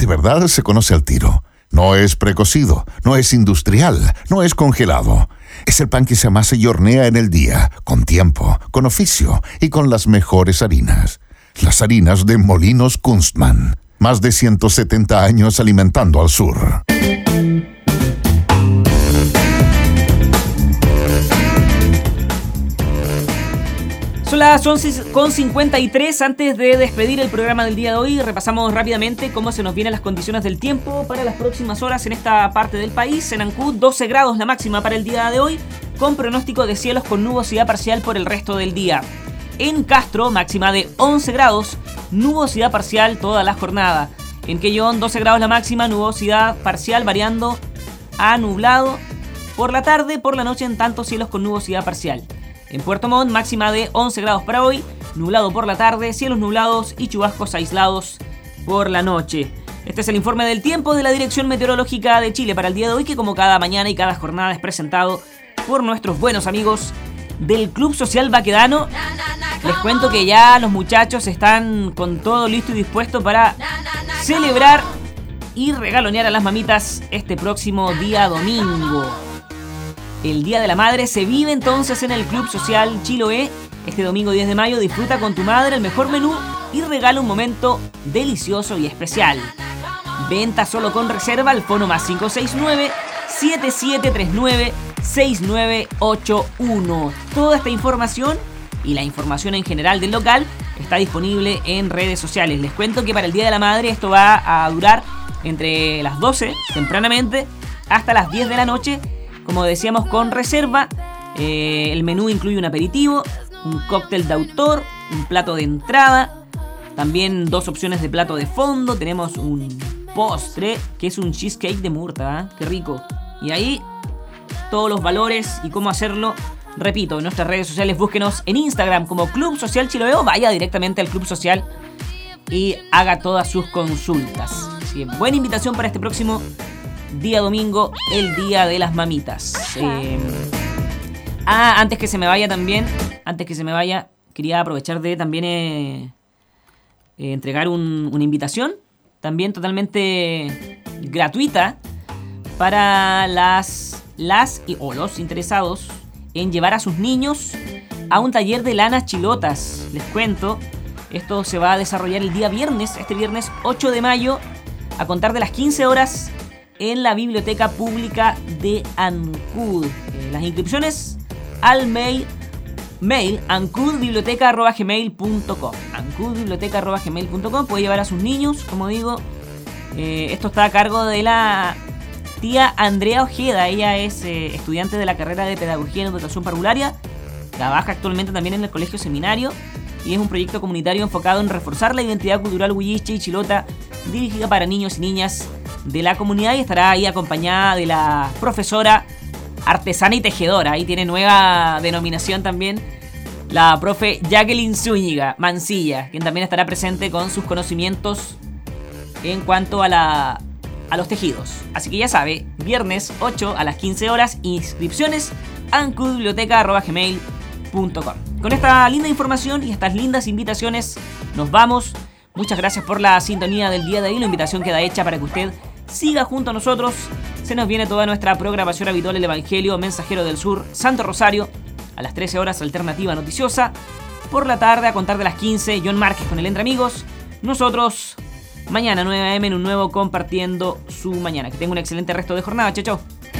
de verdad se conoce al tiro. No es precocido, no es industrial, no es congelado. Es el pan que se amasa y hornea en el día, con tiempo, con oficio y con las mejores harinas. Las harinas de Molinos Kunstmann. Más de 170 años alimentando al sur. Son las 11:53. Antes de despedir el programa del día de hoy, repasamos rápidamente cómo se nos vienen las condiciones del tiempo para las próximas horas en esta parte del país. En Ancud, 12 grados la máxima para el día de hoy, con pronóstico de cielos con nubosidad parcial por el resto del día. En Castro, máxima de 11 grados, nubosidad parcial toda la jornada. En Quellón, 12 grados la máxima, nubosidad parcial variando a nublado por la tarde, por la noche en tanto cielos con nubosidad parcial. En Puerto Montt, máxima de 11 grados para hoy, nublado por la tarde, cielos nublados y chubascos aislados por la noche. Este es el informe del tiempo de la Dirección Meteorológica de Chile para el día de hoy, que como cada mañana y cada jornada es presentado por nuestros buenos amigos del Club Social Baquedano. Les cuento que ya los muchachos están con todo listo y dispuesto para celebrar y regalonear a las mamitas este próximo día domingo. El Día de la Madre se vive entonces en el Club Social Chiloé. Este domingo 10 de mayo disfruta con tu madre el mejor menú y regala un momento delicioso y especial. Venta solo con reserva al fono más 569-7739-6981. Toda esta información y la información en general del local está disponible en redes sociales. Les cuento que para el Día de la Madre esto va a durar entre las 12 tempranamente hasta las 10 de la noche. Como decíamos, con reserva. El menú incluye un aperitivo, un cóctel de autor, un plato de entrada, también 2 opciones de plato de fondo. Tenemos un postre que es un cheesecake de murta, ¿eh? ¡Qué rico! Y ahí todos los valores y cómo hacerlo. Repito, en nuestras redes sociales búsquenos en Instagram como Club Social Chiloé o vaya directamente al Club Social y haga todas sus consultas. Así que buena invitación para este próximo día domingo, el Día de las Mamitas. Antes que se me vaya, quería aprovechar de también entregar una invitación, también totalmente gratuita, para las o los interesados en llevar a sus niños a un taller de lanas chilotas. Les cuento, esto se va a desarrollar el día viernes, este viernes 8 de mayo, a contar de las 15 horas, en la Biblioteca Pública de Ancud. Las inscripciones al mail ancudbiblioteca@gmail.com. ancudbiblioteca@gmail.com. Puede llevar a sus niños, como digo. Esto está a cargo de la tía Andrea Ojeda. Ella es estudiante de la carrera de Pedagogía en Educación Parvularia. Trabaja actualmente también en el Colegio Seminario y es un proyecto comunitario enfocado en reforzar la identidad cultural huilliche y chilota, dirigida para niños y niñas de la comunidad, y estará ahí acompañada de la profesora artesana y tejedora. Ahí tiene nueva denominación también, la profe Jacqueline Zúñiga Mancilla, quien también estará presente con sus conocimientos en cuanto a los tejidos. Así que ya sabe, viernes 8 a las 15 horas, inscripciones ancudbiblioteca@gmail.com. Con esta linda información y estas lindas invitaciones nos vamos. Muchas gracias por la sintonía del día de hoy. La invitación queda hecha para que usted siga junto a nosotros. Se nos viene toda nuestra programación habitual, el Evangelio Mensajero del Sur, Santo Rosario, a las 13 horas, Alternativa Noticiosa. Por la tarde, a contar de las 15, John Márquez con el Entre Amigos. Nosotros, mañana 9 a.m. en un nuevo Compartiendo su Mañana. Que tenga un excelente resto de jornada. Chao, chao.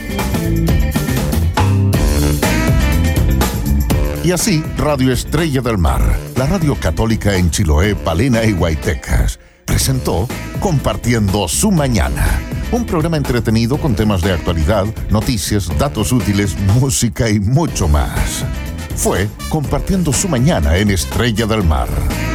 Y así, Radio Estrella del Mar, la radio católica en Chiloé, Palena y Huaytecas, presentó Compartiendo su Mañana, un programa entretenido con temas de actualidad, noticias, datos útiles, música y mucho más. Fue Compartiendo su Mañana en Estrella del Mar.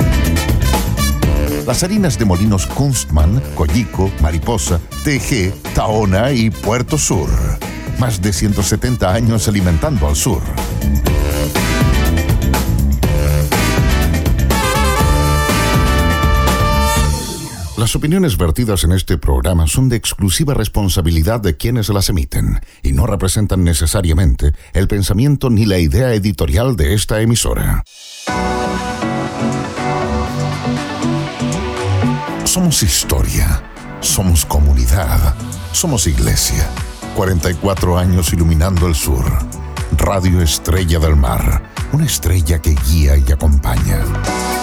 Las harinas de Molinos Kunstmann, Collico, Mariposa, TG, Tahona y Puerto Sur. Más de 170 años alimentando al sur. Las opiniones vertidas en este programa son de exclusiva responsabilidad de quienes las emiten y no representan necesariamente el pensamiento ni la idea editorial de esta emisora. Somos historia, somos comunidad, somos iglesia. 44 años iluminando el sur. Radio Estrella del Mar, una estrella que guía y acompaña.